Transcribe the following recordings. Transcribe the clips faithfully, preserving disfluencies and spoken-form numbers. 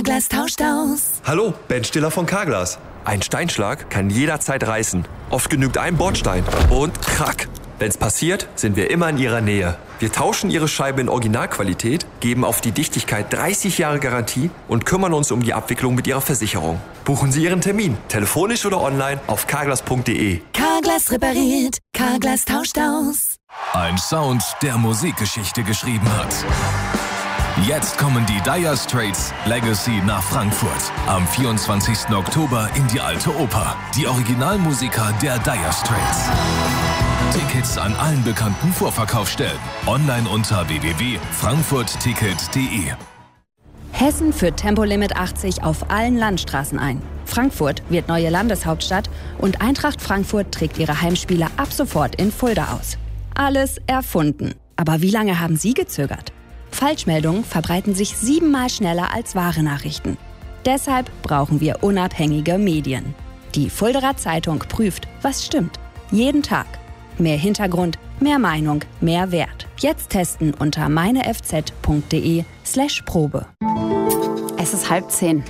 Carglass tauscht aus. Hallo, Ben Stiller von Carglass. Ein Steinschlag kann jederzeit reißen. Oft genügt ein Bordstein und krack. Wenn's passiert, sind wir immer in Ihrer Nähe. Wir tauschen Ihre Scheibe in Originalqualität, geben auf die Dichtigkeit dreißig Jahre Garantie und kümmern uns um die Abwicklung mit Ihrer Versicherung. Buchen Sie Ihren Termin, telefonisch oder online auf carglass punkt de. Carglass repariert, Carglass tauscht aus. Ein Sound, der Musikgeschichte geschrieben hat. Jetzt kommen die Dire Straits Legacy nach Frankfurt. Am vierundzwanzigsten Oktober in die Alte Oper. Die Originalmusiker der Dire Straits. Tickets an allen bekannten Vorverkaufsstellen. Online unter w w w punkt frankfurt ticket punkt de. Hessen führt Tempolimit achtzig auf allen Landstraßen ein. Frankfurt wird neue Landeshauptstadt und Eintracht Frankfurt trägt ihre Heimspiele ab sofort in Fulda aus. Alles erfunden. Aber wie lange haben Sie gezögert? Falschmeldungen verbreiten sich siebenmal schneller als wahre Nachrichten. Deshalb brauchen wir unabhängige Medien. Die Fuldaer Zeitung prüft, was stimmt. Jeden Tag. Mehr Hintergrund, mehr Meinung, mehr Wert. Jetzt testen unter meinefz punkt de slash Probe. Es ist halb zehn.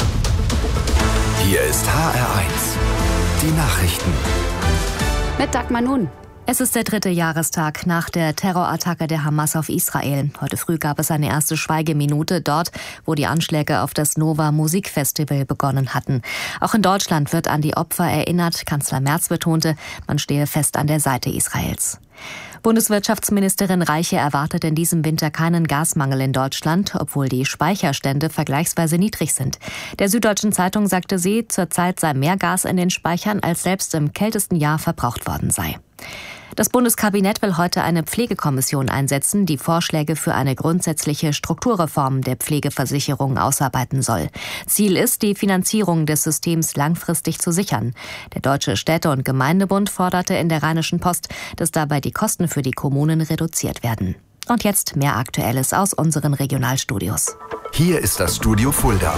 Hier ist H R eins. Die Nachrichten. Mit Dagmar Nun. Es ist der dritte Jahrestag nach der Terrorattacke der Hamas auf Israel. Heute früh gab es eine erste Schweigeminute dort, wo die Anschläge auf das Nova Musikfestival begonnen hatten. Auch in Deutschland wird an die Opfer erinnert. Kanzler Merz betonte, man stehe fest an der Seite Israels. Bundeswirtschaftsministerin Reiche erwartet in diesem Winter keinen Gasmangel in Deutschland, obwohl die Speicherstände vergleichsweise niedrig sind. Der Süddeutschen Zeitung sagte sie, zurzeit sei mehr Gas in den Speichern, als selbst im kältesten Jahr verbraucht worden sei. Das Bundeskabinett will heute eine Pflegekommission einsetzen, die Vorschläge für eine grundsätzliche Strukturreform der Pflegeversicherung ausarbeiten soll. Ziel ist, die Finanzierung des Systems langfristig zu sichern. Der Deutsche Städte- und Gemeindebund forderte in der Rheinischen Post, dass dabei die Kosten für die Kommunen reduziert werden. Und jetzt mehr Aktuelles aus unseren Regionalstudios. Hier ist das Studio Fulda.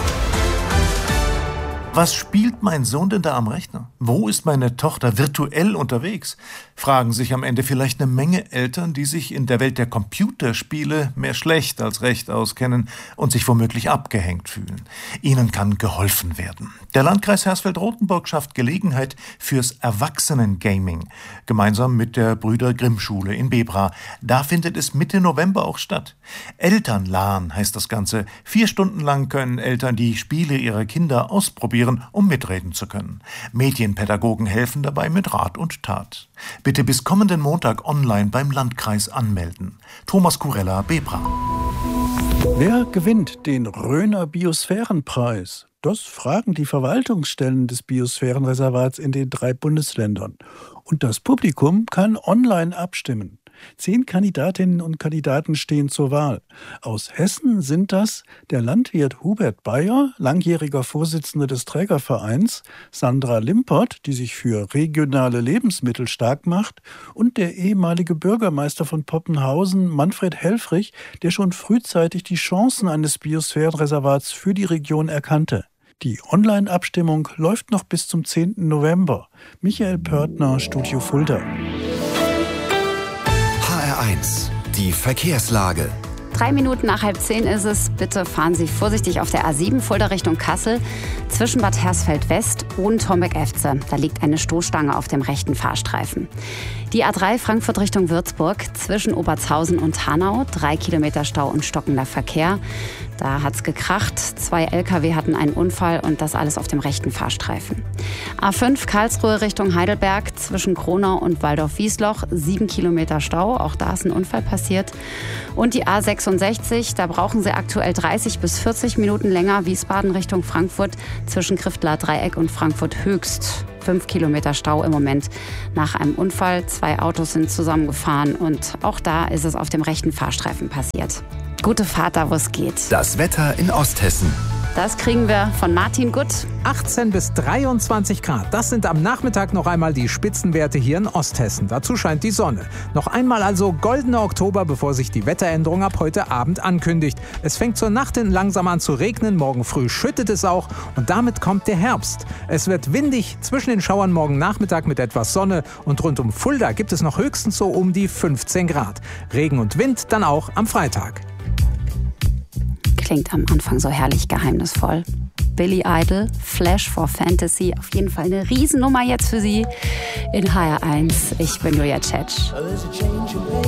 Was spielt mein Sohn denn da am Rechner? Wo ist meine Tochter virtuell unterwegs? Fragen sich am Ende vielleicht eine Menge Eltern, die sich in der Welt der Computerspiele mehr schlecht als recht auskennen und sich womöglich abgehängt fühlen. Ihnen kann geholfen werden. Der Landkreis Hersfeld-Rotenburg schafft Gelegenheit fürs Erwachsenen-Gaming, gemeinsam mit der Brüder-Grimm-Schule in Bebra. Da findet es Mitte November auch statt. Elternlan heißt das Ganze. Vier Stunden lang können Eltern die Spiele ihrer Kinder ausprobieren, um mitreden zu können. Medienpädagogen helfen dabei mit Rat und Tat. Bitte bis kommenden Montag online beim Landkreis anmelden. Thomas Kurella, Bebra. Wer gewinnt den Rhöner Biosphärenpreis? Das fragen die Verwaltungsstellen des Biosphärenreservats in den drei Bundesländern. Und das Publikum kann online abstimmen. Zehn Kandidatinnen und Kandidaten stehen zur Wahl. Aus Hessen sind das der Landwirt Hubert Bayer, langjähriger Vorsitzender des Trägervereins, Sandra Limpert, die sich für regionale Lebensmittel stark macht, und der ehemalige Bürgermeister von Poppenhausen, Manfred Helfrich, der schon frühzeitig die Chancen eines Biosphärenreservats für die Region erkannte. Die Online-Abstimmung läuft noch bis zum zehnten November. Michael Pörtner, Studio Fulda. H R eins. Die Verkehrslage. Drei Minuten nach halb zehn ist es. Bitte fahren Sie vorsichtig auf der A sieben Fulda Richtung Kassel zwischen Bad Hersfeld West und Homberg-Efze. Da liegt eine Stoßstange auf dem rechten Fahrstreifen. Die A drei Frankfurt Richtung Würzburg zwischen Obertshausen und Hanau. Drei Kilometer Stau und stockender Verkehr. Da hat's gekracht. Zwei L K W hatten einen Unfall und das alles auf dem rechten Fahrstreifen. A fünf Karlsruhe Richtung Heidelberg zwischen Kronau und Waldorf-Wiesloch. Sieben Kilometer Stau. Auch da ist ein Unfall passiert. Und die A sechsundsechzig, da brauchen Sie aktuell dreißig bis vierzig Minuten länger. Wiesbaden Richtung Frankfurt zwischen Griftler Dreieck und Frankfurt Höchst. Fünf Kilometer Stau im Moment nach einem Unfall. Zwei Autos sind zusammengefahren und auch da ist es auf dem rechten Fahrstreifen passiert. Gute Fahrt da, wo es geht. Das Wetter in Osthessen. Das kriegen wir von Martin Gutt. achtzehn bis dreiundzwanzig Grad. Das sind am Nachmittag noch einmal die Spitzenwerte hier in Osthessen. Dazu scheint die Sonne. Noch einmal also goldener Oktober, bevor sich die Wetteränderung ab heute Abend ankündigt. Es fängt zur Nacht hin langsam an zu regnen. Morgen früh schüttet es auch. Und damit kommt der Herbst. Es wird windig. Zwischen den Schauern morgen Nachmittag mit etwas Sonne. Und rund um Fulda gibt es noch höchstens so um die fünfzehn Grad. Regen und Wind dann auch am Freitag. klingt am Anfang so herrlich geheimnisvoll. Billy Idol, Flash for Fantasy, auf jeden Fall eine Riesennummer jetzt für Sie in H R eins. Ich bin Julia Tschetsch.